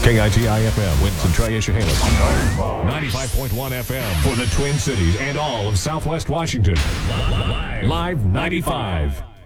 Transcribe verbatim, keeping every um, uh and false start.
K I T I F M, Winston, Tri-Issahailles. ninety-five point one F M for the Twin Cities and all of Southwest Washington. Live ninety-five.